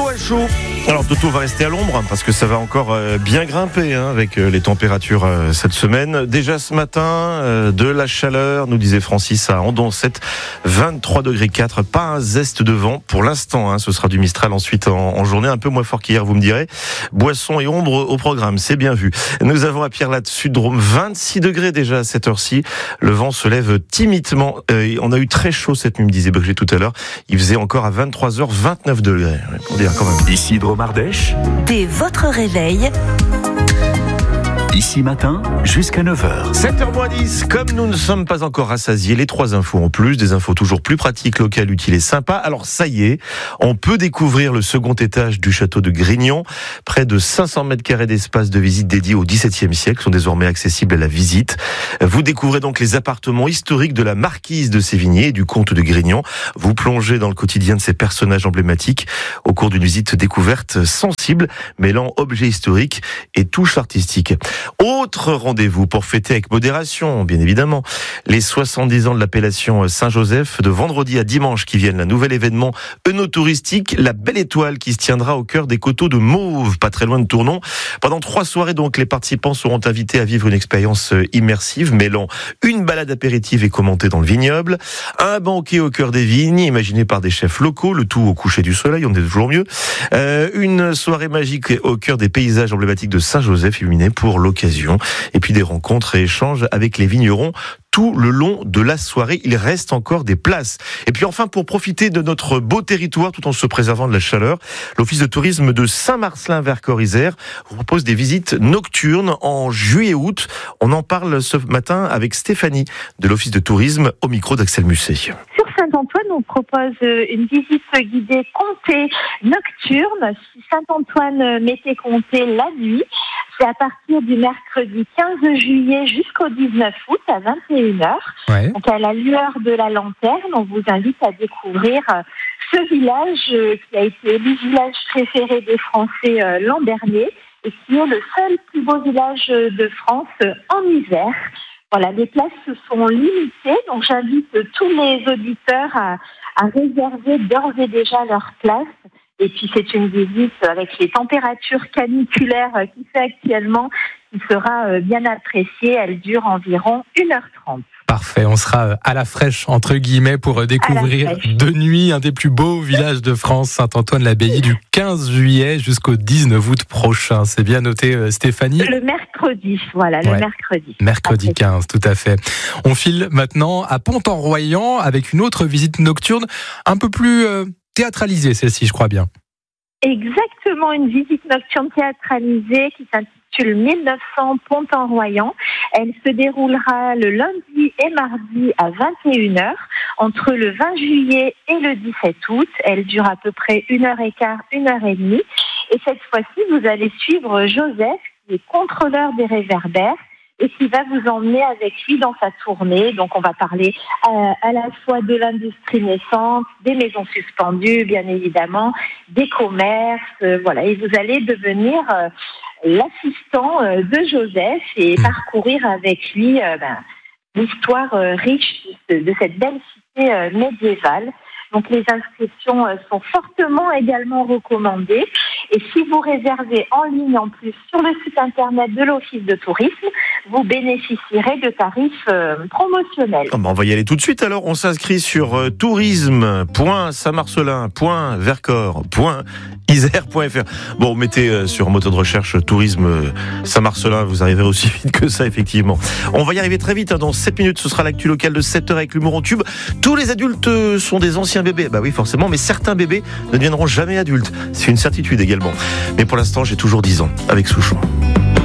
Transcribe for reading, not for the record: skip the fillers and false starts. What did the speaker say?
Toto a chaud. Alors Toto va rester à l'ombre parce que ça va encore bien grimper avec les températures cette semaine. Déjà ce matin, de la chaleur, nous disait Francis à Andon-7, 23 degrés 4, pas un zeste de vent pour l'instant. Ce sera du Mistral ensuite en journée, un peu moins fort qu'hier, vous me direz. Boisson et ombre au programme, c'est bien vu. Nous avons à Pierre-Latte-Sud-Drôme 26 degrés déjà à cette heure-ci. Le vent se lève timidement. On a eu très chaud cette nuit, me disait Brigitte tout à l'heure. Il faisait encore à 23h 29 degrés. Pour dire quand même. Ici Drôme-Ardèche. Dès votre réveil. Ici matin, jusqu'à 9h. 7h10, comme nous ne sommes pas encore rassasiés, les 3 infos en plus, des infos toujours plus pratiques, locales, utiles et sympas. Alors ça y est, on peut découvrir le second étage du château de Grignon. Près de 500 mètres carrés d'espace de visite dédiés au XVIIe siècle sont désormais accessibles à la visite. Vous découvrez donc les appartements historiques de la marquise de Sévigné et du comte de Grignon. Vous plongez dans le quotidien de ces personnages emblématiques au cours d'une visite découverte sensible, mêlant objets historiques et touches artistiques. Autre rendez-vous pour fêter avec modération, bien évidemment, les 70 ans de l'appellation Saint-Joseph, de vendredi à dimanche qui viennent, un nouvel événement œnotouristique, la Belle Étoile, qui se tiendra au cœur des coteaux de Mauves, pas très loin de Tournon. Pendant 3 soirées, donc, les participants seront invités à vivre une expérience immersive, mêlant une balade apéritive et commentée dans le vignoble, un banquet au cœur des vignes, imaginé par des chefs locaux, le tout au coucher du soleil, on est toujours mieux, une soirée magique au cœur des paysages emblématiques de Saint-Joseph, illuminés pour l'occasion, et puis des rencontres et échanges avec les vignerons tout le long de la soirée. Il reste encore des places. Et puis enfin, pour profiter de notre beau territoire tout en se préservant de la chaleur, l'Office de tourisme de Saint-Marcellin-Vers-Corps-Isère vous propose des visites nocturnes en juillet-août. On en parle ce matin avec Stéphanie de l'Office de tourisme au micro d'Axel Musset. Sur Saint-Antoine, on propose une visite guidée comptée nocturne. Si Saint-Antoine mettait compté la nuit, c'est à partir du mercredi 15 juillet jusqu'au 19 août à 21h. Ouais. Donc à la lueur de la lanterne, on vous invite à découvrir ce village qui a été le village préféré des Français l'an dernier et qui est le seul plus beau village de France en hiver. Voilà, les places sont limitées, donc j'invite tous les auditeurs à réserver d'ores et déjà leur place. Et puis c'est une visite avec les températures caniculaires qu'il fait actuellement qui sera bien appréciée. Elle dure environ 1h30. Parfait, on sera à la fraîche, entre guillemets, pour découvrir de nuit un des plus beaux villages de France, Saint-Antoine-l'Abbaye, du 15 juillet jusqu'au 19 août prochain. C'est bien noté, Stéphanie. Le mercredi, voilà, le mercredi. Mercredi 15, tout à fait. On file maintenant à Pont-en-Royans avec une autre visite nocturne, un peu plus théâtralisée, celle-ci, je crois bien. Exactement, une visite nocturne théâtralisée qui s'intitule 1900 Pont-en-Royans. Elle se déroulera le lundi et mardi à 21h entre le 20 juillet et le 17 août. Elle dure à peu près 1h15, 1h30. Et cette fois-ci, vous allez suivre Joseph, qui est contrôleur des réverbères, et qui va vous emmener avec lui dans sa tournée. Donc on va parler à la fois de l'industrie naissante, des maisons suspendues, bien évidemment, des commerces, voilà. Et vous allez devenir l'assistant de Joseph et parcourir avec lui l'histoire riche de cette belle cité médiévale. Donc les inscriptions sont fortement également recommandées. Et si vous réservez en ligne en plus sur le site internet de l'Office de tourisme, vous bénéficierez de tarifs promotionnels. On va y aller tout de suite alors. On s'inscrit sur tourisme.saint-marcellin.vercors.isère.fr. Bon, mettez sur un moteur de recherche tourisme Saint-Marcellin, vous arriverez aussi vite que ça, effectivement. On va y arriver très vite. Dans 7 minutes, ce sera l'actu local de 7h avec l'humour en tube. Tous les adultes sont des anciens bébés. Bah oui, forcément, mais certains bébés ne deviendront jamais adultes. C'est une certitude également. Mais pour l'instant, j'ai toujours 10 ans avec Souchon.